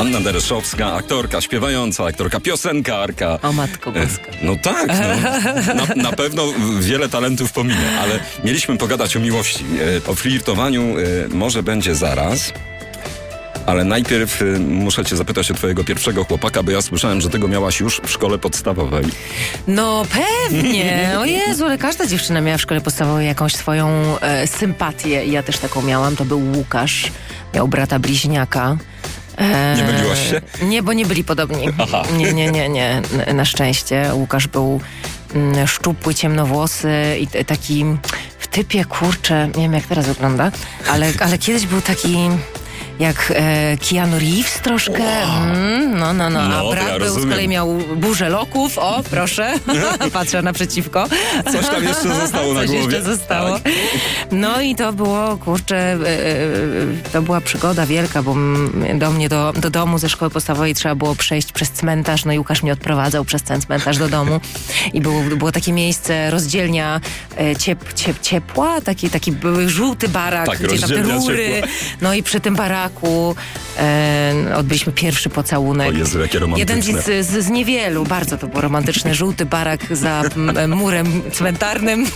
Anna Dereszowska, aktorka śpiewająca, aktorka piosenkarka. O Matko Boska. No tak, na pewno wiele talentów pominie, ale mieliśmy pogadać o miłości. O flirtowaniu może będzie zaraz. Ale najpierw muszę cię zapytać o twojego pierwszego chłopaka, bo ja słyszałem, że tego miałaś już w szkole podstawowej. No pewnie. O Jezu, ale każda dziewczyna miała w szkole podstawowej jakąś swoją sympatię. I ja też taką miałam. To był Łukasz. Miał brata bliźniaka. Nie myliłaś się? Nie, bo nie byli podobni. Aha. Nie. Na szczęście. Łukasz był szczupły, ciemnowłosy i taki w typie, kurczę, nie wiem jak teraz wygląda, ale kiedyś był taki... jak Keanu Reeves troszkę. Wow. A brat był, z kolei miał burzę loków. O, proszę. Patrzę naprzeciwko. Coś tam jeszcze zostało na głowie. Coś jeszcze zostało. Tak. No i to było, kurczę, to była przygoda wielka, bo do mnie, do domu ze szkoły podstawowej trzeba było przejść przez cmentarz. No i Łukasz mnie odprowadzał przez ten cmentarz do domu. I było takie miejsce, rozdzielnia ciepła, taki były żółty barak, tak, gdzie tam te rury. Ciepła. No i przy tym baraku odbyliśmy pierwszy pocałunek. O Jezu, jakie romantyczne. Jeden z niewielu, bardzo to było romantyczne. Żółty barak za murem cmentarnym.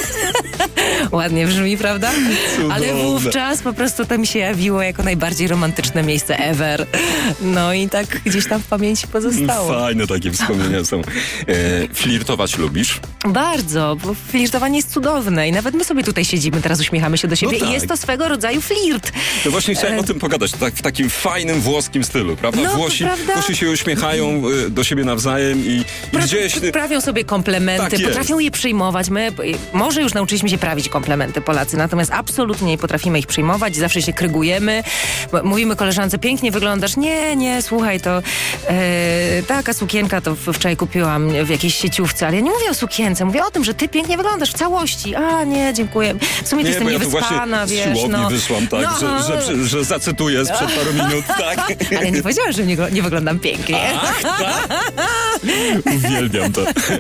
Ładnie brzmi, prawda? Cudowne. Ale wówczas po prostu to mi się jawiło jako najbardziej romantyczne miejsce ever. No i tak gdzieś tam w pamięci pozostało. Fajne takie wspomnienia są. Flirtować lubisz? Bardzo, bo flirtowanie jest cudowne i nawet my sobie tutaj siedzimy, teraz uśmiechamy się do siebie tak. I jest to swego rodzaju flirt. No właśnie chciałem o tym pogadać, tak w takim fajnym włoskim stylu, prawda? No, Włosi prawda? się uśmiechają do siebie nawzajem i gdzieś... Prawią sobie komplementy, tak potrafią je przyjmować. My może już nauczyliśmy się prawić komplementy, Polacy, natomiast absolutnie nie potrafimy ich przyjmować, zawsze się krygujemy. Mówimy koleżance, pięknie wyglądasz. Nie, słuchaj, to taka sukienka to wczoraj kupiłam w jakiejś sieciówce, ale ja nie mówię o sukience, mówię o tym, że ty pięknie wyglądasz w całości. A nie, dziękuję. W sumie jestem niewyspana, wiesz. Z siłowni wyszłam, tak, że zacytuję sprzed paru minut, tak. Ale nie powiedziałam, że nie wyglądam pięknie. Ach, tak? Uwielbiam to.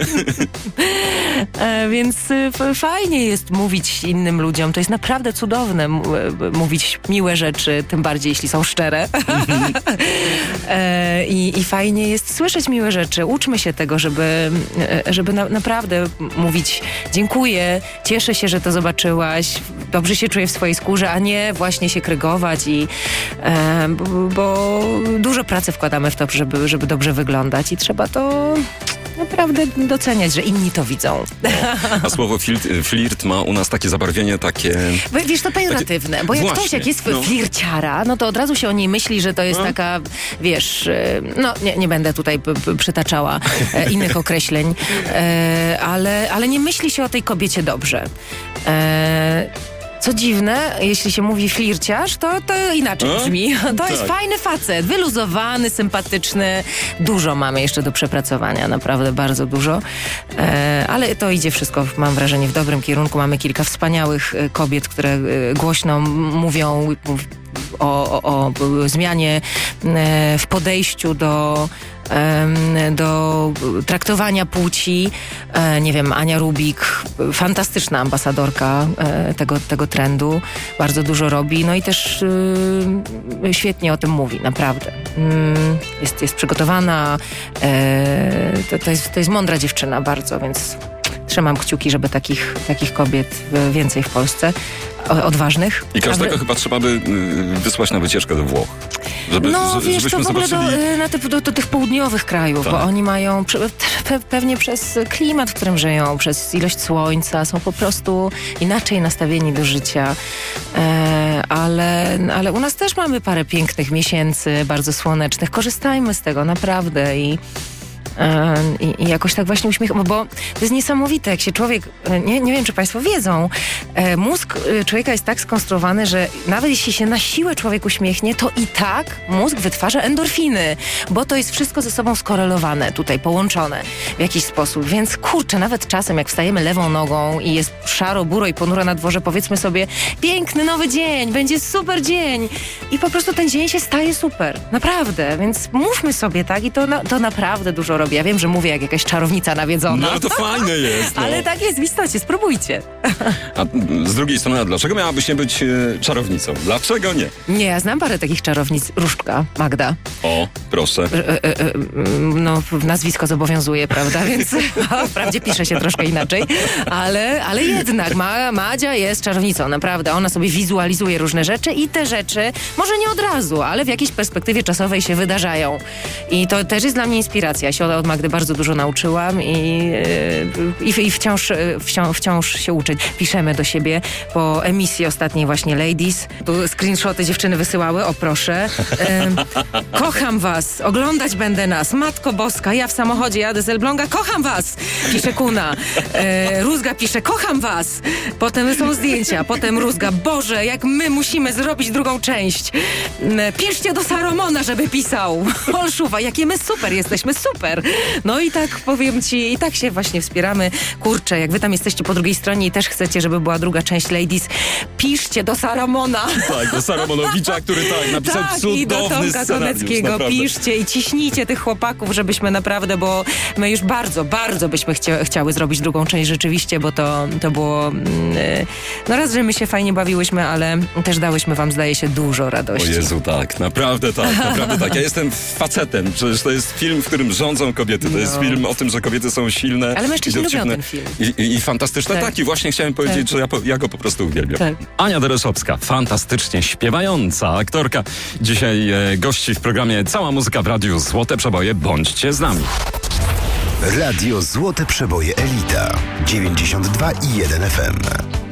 Więc fajnie jest mówić innym ludziom. To jest naprawdę cudowne mówić miłe rzeczy, tym bardziej jeśli są szczere. I fajnie jest słyszeć miłe rzeczy. Uczmy się tego, żeby naprawdę mówić dziękuję, cieszę się, że to zobaczyłaś, dobrze się czuję w swojej skórze, a nie właśnie się krygować bo dużo pracy wkładamy w to, żeby dobrze wyglądać i trzeba to naprawdę doceniać, że inni to widzą. A słowo flirt ma u nas takie zabarwienie, takie... Wiesz, to pejoratywne, bo jak właśnie, ktoś jest flirciara, no to od razu się o niej myśli, że to jest taka, wiesz, nie będę tutaj przytaczała innych określeń, ale nie myśli się o tej kobiecie dobrze. Co dziwne, jeśli się mówi flirciarz, to inaczej brzmi. To jest fajny facet, wyluzowany, sympatyczny. Dużo mamy jeszcze do przepracowania, naprawdę bardzo dużo. Ale to idzie wszystko, mam wrażenie, w dobrym kierunku. Mamy kilka wspaniałych kobiet, które głośno mówią o zmianie w podejściu do traktowania płci. Nie wiem, Ania Rubik, fantastyczna ambasadorka tego trendu, bardzo dużo robi, no i też świetnie o tym mówi, naprawdę. Jest przygotowana, to jest mądra dziewczyna bardzo, więc trzymam kciuki, żeby takich kobiet więcej w Polsce, odważnych. I każdego chyba trzeba by wysłać na wycieczkę do Włoch. Wiesz, to w ogóle do tych południowych krajów, tak. Bo oni mają pewnie przez klimat, w którym żyją, przez ilość słońca, są po prostu inaczej nastawieni do życia. Ale u nas też mamy parę pięknych miesięcy, bardzo słonecznych. Korzystajmy z tego naprawdę i jakoś tak właśnie uśmiecham, bo to jest niesamowite, jak się człowiek, nie wiem, czy Państwo wiedzą, mózg człowieka jest tak skonstruowany, że nawet jeśli się na siłę człowiek uśmiechnie, to i tak mózg wytwarza endorfiny, bo to jest wszystko ze sobą skorelowane, tutaj połączone w jakiś sposób, więc kurczę, nawet czasem jak wstajemy lewą nogą i jest szaro, buro i ponuro na dworze, powiedzmy sobie, piękny nowy dzień, będzie super dzień i po prostu ten dzień się staje super, naprawdę, więc mówmy sobie tak i to naprawdę dużo robi. robi. Ja wiem, że mówię jak jakaś czarownica nawiedzona. No ale to fajne jest. No. Ale tak jest w istocie, spróbujcie. A z drugiej strony, a dlaczego miałabyś nie być czarownicą? Dlaczego nie? Nie, ja znam parę takich czarownic. Różdżka, Magda. O, proszę. No, nazwisko zobowiązuje, prawda? Więc wprawdzie pisze się troszkę inaczej, ale jednak Madzia jest czarownicą, naprawdę. Ona sobie wizualizuje różne rzeczy i te rzeczy, może nie od razu, ale w jakiejś perspektywie czasowej się wydarzają. I to też jest dla mnie inspiracja. Ja się od Magdy bardzo dużo nauczyłam i wciąż się uczyć. Piszemy do siebie po emisji ostatniej właśnie Ladies. Tu screenshoty dziewczyny wysyłały, o proszę. Kocham was, oglądać będę nas. Matko Boska, ja w samochodzie jadę z Elbląga, kocham was, pisze Kuna. Rózga pisze, kocham was. Potem są zdjęcia, potem Rózga, Boże, jak my musimy zrobić drugą część. Piszcie do Saromona, żeby pisał. Olszuwa, jakie my super jesteśmy, super. No i tak powiem ci, i tak się właśnie wspieramy. Kurczę, jak wy tam jesteście po drugiej stronie i też chcecie, żeby była druga część Ladies, piszcie do Saromona. Tak, do Saramonowicza, który napisał cudowny i do Tomka Koneckiego, naprawdę. Piszcie i ciśnijcie tych chłopaków, żebyśmy naprawdę, bo my już bardzo, bardzo byśmy chciały zrobić drugą część rzeczywiście, bo to było no raz, że my się fajnie bawiłyśmy, ale też dałyśmy wam, zdaje się, dużo radości. O Jezu, tak, naprawdę tak, naprawdę tak. Ja jestem facetem, przecież to jest film, w którym rządzą kobiety. To jest film o tym, że kobiety są silne. Ale mężczyźni i lubią ten film. I fantastyczne. Tak, i właśnie chciałem powiedzieć, że ja go po prostu uwielbiam. Tak. Ania Dereszowska, fantastycznie śpiewająca aktorka. Dzisiaj gości w programie Cała muzyka w Radiu Złote Przeboje. Bądźcie z nami. Radio Złote Przeboje Elita 92,1 FM.